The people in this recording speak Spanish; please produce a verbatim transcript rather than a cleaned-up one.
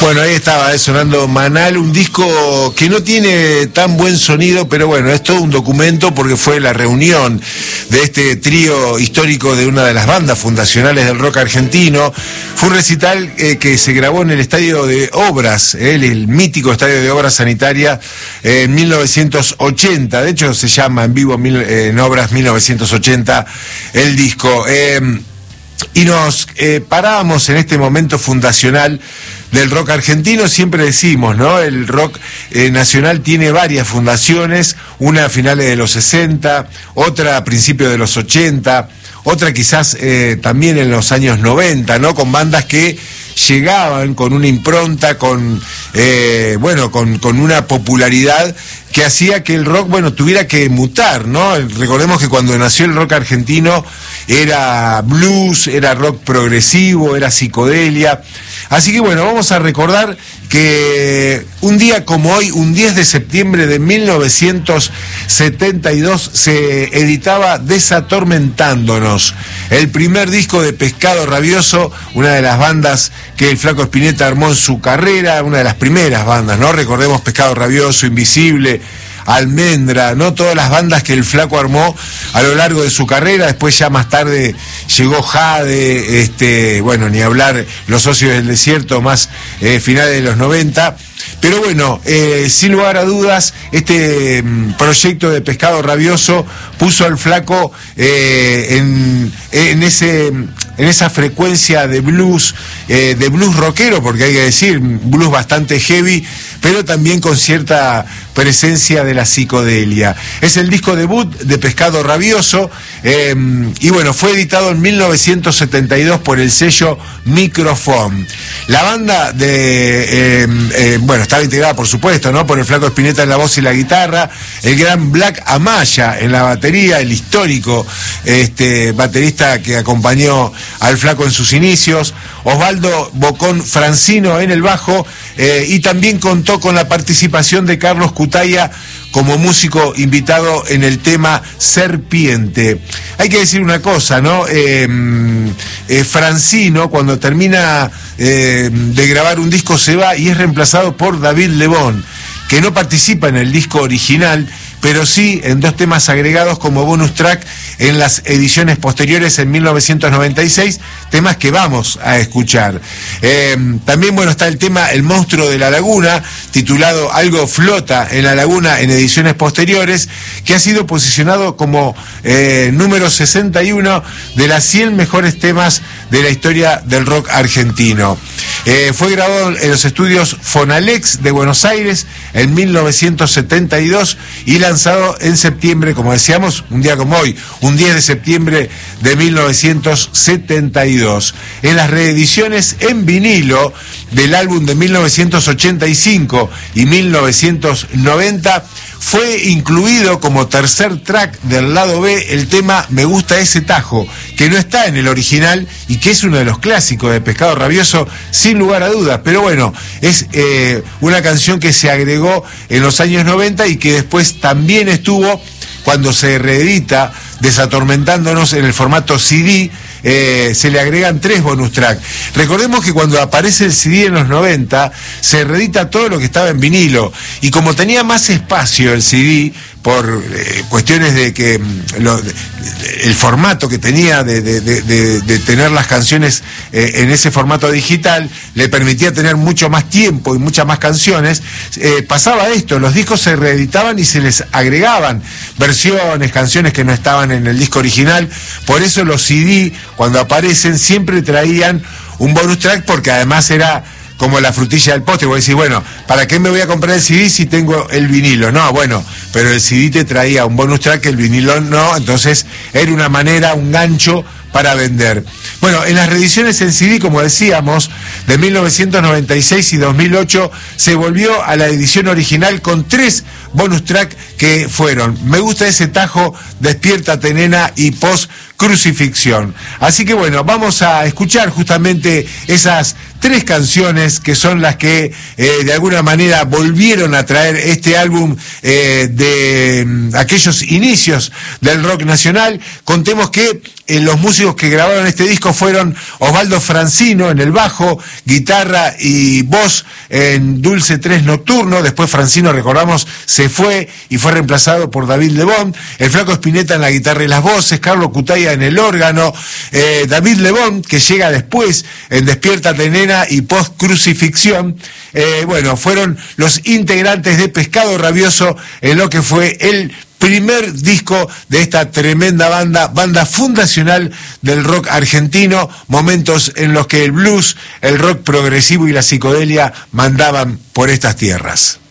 Bueno, ahí estaba eh, sonando Manal, un disco que no tiene tan buen sonido, pero bueno, es todo un documento porque fue la reunión de este trío histórico de una de las bandas fundacionales del rock argentino. Fue un recital eh, que se grabó en el Estadio de Obras, eh, el, el mítico Estadio de Obras Sanitaria, eh, en mil novecientos ochenta. De hecho, se llama en vivo mil, eh, en Obras mil novecientos ochenta el disco. Eh, y nos eh, parábamos en este momento fundacional del rock argentino. Siempre decimos, ¿no? El rock eh, nacional tiene varias fundaciones, una a finales de los sesenta, otra a principios de los ochenta, otra quizás eh, también en los años noventa, ¿no? Con bandas que llegaban con una impronta, con eh, bueno, con, con una popularidad que hacía que el rock, bueno, tuviera que mutar, ¿no? Recordemos que cuando nació el rock argentino era blues, era rock progresivo, era psicodelia. Así que bueno, vamos a recordar que un día como hoy, un diez de septiembre de mil novecientos setenta y dos, se editaba Desatormentándonos, el primer disco de Pescado Rabioso, una de las bandas que el Flaco Spinetta armó en su carrera, una de las primeras bandas, ¿no? Recordemos Pescado Rabioso, Invisible, Almendra, ¿no? Todas las bandas que el Flaco armó a lo largo de su carrera. Después ya más tarde llegó Jade, este, bueno, ni hablar Los Socios del Desierto, más eh, finales de los noventa. Pero bueno, eh, sin lugar a dudas, este mm, proyecto de Pescado Rabioso puso al Flaco eh, en, en, ese, en esa frecuencia de blues, eh, de blues rockero, porque hay que decir, blues bastante heavy, pero también con cierta presencia de la psicodelia. Es el disco debut de Pescado Rabioso, eh, y bueno, fue editado en mil novecientos setenta y dos por el sello Microphone. La banda de, eh, eh, bueno, estaba integrada por supuesto, ¿no? Por el Flaco Spinetta en la voz y la guitarra, el gran Black Amaya en la batería, el histórico este, baterista que acompañó al Flaco en sus inicios, Osvaldo Bocón Francino en el bajo, eh, y también contó con la participación de Carlos Cutaya como músico invitado en el tema Serpiente. Hay que decir una cosa, ¿no? Eh, eh, Francino, cuando termina eh, de grabar un disco, se va y es reemplazado por David Lebón, que no participa en el disco original, pero sí en dos temas agregados como bonus track en las ediciones posteriores en mil novecientos noventa y seis, temas que vamos a escuchar. Eh, también, bueno, está el tema El Monstruo de la Laguna, titulado Algo Flota en la Laguna en ediciones posteriores, que ha sido posicionado como eh, número sesenta y uno de las cien mejores temas de la historia del rock argentino. Eh, fue grabado en los estudios Fonalex de Buenos Aires en mil novecientos setenta y dos y lanzado en septiembre, como decíamos, un día como hoy, un diez de septiembre de mil novecientos setenta y dos. En las reediciones en vinilo del álbum de mil novecientos ochenta y cinco y mil novecientos noventa, fue incluido como tercer track del lado B el tema Me Gusta Ese Tajo, que no está en el original y que es uno de los clásicos de Pescado Rabioso, sin lugar a dudas. Pero bueno, es eh, una canción que se agregó en los años noventa y que después también estuvo cuando se reedita Desatormentándonos en el formato C D. Eh, se le agregan tres bonus track. Recordemos que cuando aparece el C D en los noventa, se reedita todo lo que estaba en vinilo, y como tenía más espacio el C D, por eh, cuestiones de que lo, de, de, el formato que tenía de, de, de, de, de tener las canciones eh, en ese formato digital, le permitía tener mucho más tiempo y muchas más canciones. Eh, pasaba esto, los discos se reeditaban y se les agregaban versiones, canciones que no estaban en el disco original. Por eso los C D, cuando aparecen, siempre traían un bonus track, porque además era como la frutilla del postre. Vos decís, bueno, ¿para qué me voy a comprar el C D si tengo el vinilo? No, bueno, pero el C D te traía un bonus track, el vinilo no, entonces era una manera, un gancho para vender. Bueno, en las reediciones en C D, como decíamos, de mil novecientos noventa y seis y dos mil ocho, se volvió a la edición original con tres bonus track que fueron Me Gusta Ese Tajo, Despiértate Nena y Post Crucifixión. Así que bueno, vamos a escuchar justamente esas tres canciones que son las que eh, de alguna manera volvieron a traer este álbum eh, de mm, aquellos inicios del rock nacional. Contemos que eh, los músicos que grabaron este disco fueron Osvaldo Francino en el bajo, guitarra y voz en Dulce tres Nocturno. Después Francino, recordamos, se fue y fue reemplazado por David Lebón. El Flaco Spinetta en la guitarra y las voces, Carlos Cutaya en el órgano, eh, David Lebón, que llega después en Despiértate Nena y Post Crucifixión. Eh, bueno, fueron los integrantes de Pescado Rabioso en lo que fue el primer disco de esta tremenda banda, banda fundacional del rock argentino, momentos en los que el blues, el rock progresivo y la psicodelia mandaban por estas tierras.